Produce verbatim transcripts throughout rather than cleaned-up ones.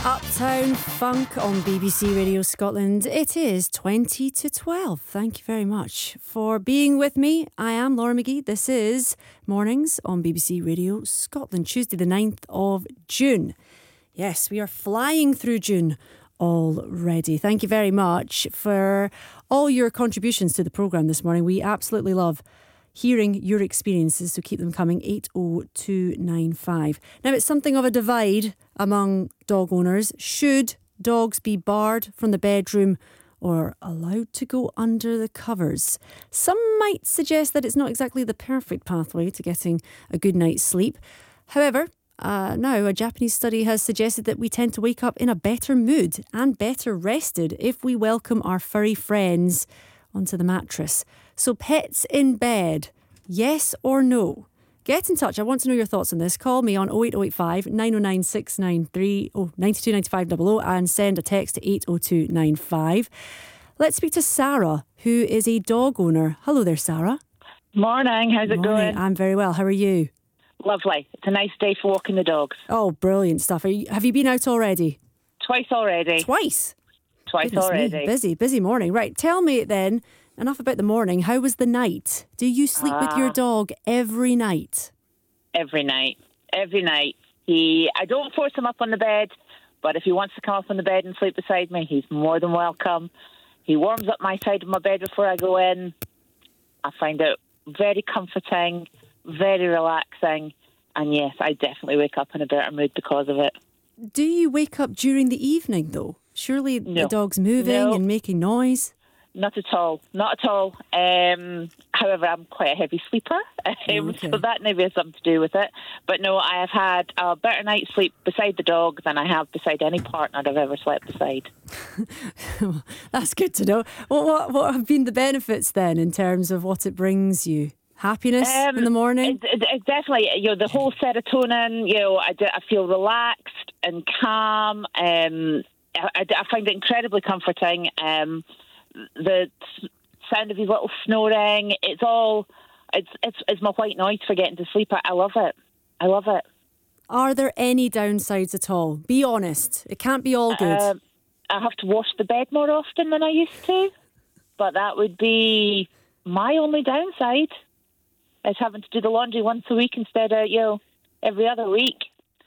Uptown Funk on B B C Radio Scotland. It is twenty to twelve. Thank you very much for being with me. I am Laura McGee. This is Mornings on B B C Radio Scotland, Tuesday the ninth of June. Yes, we are flying through June already. Thank you very much for all your contributions to the programme this morning. We absolutely love hearing your experiences, so keep them coming. Eight oh two nine five. Now, it's something of a divide among dog owners. Should dogs be barred from the bedroom or allowed to go under the covers? Some might suggest that it's not exactly the perfect pathway to getting a good night's sleep. However, uh, now a Japanese study has suggested that we tend to wake up in a better mood and better rested if we welcome our furry friends onto the mattress. So pets in bed, yes or no? Get in touch. I want to know your thoughts on this. Call me on oh eight oh eight five, nine oh nine, six nine three, oh, nine two nine five double oh and send a text to eight oh two nine five. Let's speak to Sarah, who is a dog owner. Hello there, Sarah. Morning. How's it Morning. going? I'm very well. How are you? Lovely. It's a nice day for walking the dogs. Oh, brilliant stuff. Are you, have you been out already? Twice already. Twice? Twice Goodness already. Me. Busy, busy morning. Right, tell me then, enough about the morning. How was the night? Do you sleep uh, with your dog every night? Every night. Every night. He. I don't force him up on the bed, but if he wants to come up on the bed and sleep beside me, he's more than welcome. He warms up my side of my bed before I go in. I find it very comforting, very relaxing, and yes, I definitely wake up in a better mood because of it. Do you wake up during the evening, though? Surely no. the dog's moving no. and making noise. Not at all. Not at all. Um, however, I'm quite a heavy sleeper, um, okay. so that maybe has something to do with it. But no, I have had a better night's sleep beside the dog than I have beside any partner I've ever slept beside. That's good to know. What, what what have been the benefits then in terms of what it brings you? Happiness um, in the morning? It, it, it definitely, you know, the whole serotonin, you know, I, I feel relaxed and calm. Um, I, I find it incredibly comforting. Um, the sound of his little snoring, it's all, it's it's, it's my white noise for getting to sleep. I, I love it. I love it. Are there any downsides at all? Be honest. It can't be all good. Um, I have to wash the bed more often than I used to, but that would be my only downside, is having to do the laundry once a week instead of, you know, every other week.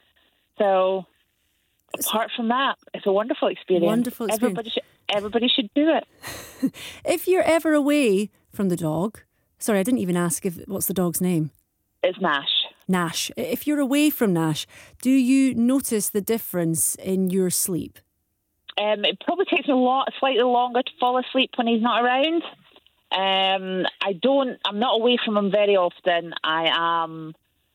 So apart from that, it's a wonderful experience. Wonderful experience. Everybody should, everybody should do it. If you're ever away from the dog, sorry, I didn't even ask if what's the dog's name? It's Nash. Nash. If you're away from Nash, do you notice the difference in your sleep? Um, it probably takes me a lot, slightly longer to fall asleep when he's not around. Um, I don't. I'm not away from him very often. I am.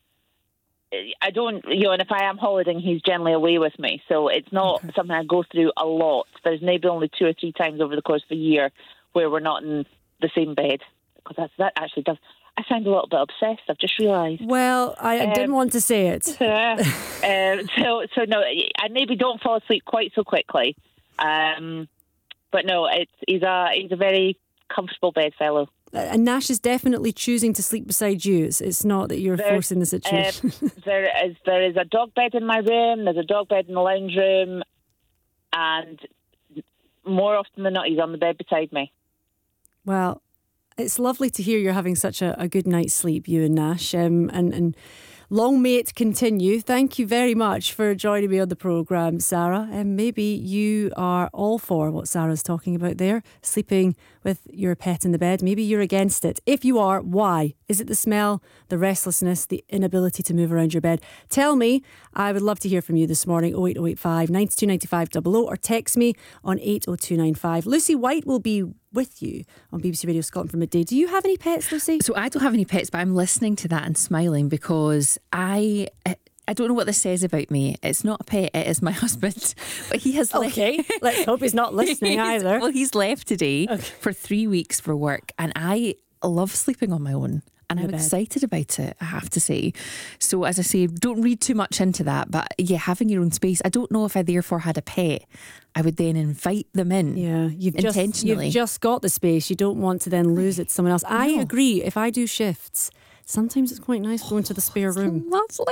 I don't. You know, and if I am holidaying, he's generally away with me. So it's not okay. something I go through a lot. There's maybe only two or three times over the course of a year where we're not in the same bed, because that's, that actually does. I sound a little bit obsessed. I've just realised. Well, I, I um, didn't want to say it. um, so, so no, I maybe don't fall asleep quite so quickly. Um, but no, it's he's a he's a very comfortable bedfellow. And Nash is definitely choosing to sleep beside you. It's, it's not that you're There's, forcing the situation. Um, there is there is a dog bed in my room. There's a dog bed in the lounge room, and more often than not, he's on the bed beside me. Well, it's lovely to hear you're having such a, a good night's sleep, you and Nash, um, and and. Long may it continue. Thank you very much for joining me on the programme, Sarah. And maybe you are all for what Sarah's talking about there, sleeping with your pet in the bed. Maybe you're against it. If you are, why? Is it the smell, the restlessness, the inability to move around your bed? Tell me. I would love to hear from you this morning. oh eight oh eight five, nine two nine five double oh or text me on eight oh two nine five. Lucy White will be with you on B B C Radio Scotland for midday. Do you have any pets, Lucy? So I don't have any pets, but I'm listening to that and smiling because I I don't know what this says about me. It's not a pet, it is my husband. But he has left. Okay, let's hope he's not listening either. Well, he's left today okay. for three weeks for work, and I love sleeping on my own. And I'm excited about it, I have to say. So as I say, don't read too much into that. But yeah, having your own space. I don't know if I therefore had a pet, I would then invite them in. Yeah, you've intentionally. Just, you've just got the space. You don't want to then lose it to someone else. I no. agree. If I do shifts, sometimes it's quite nice going to the spare room. Lovely.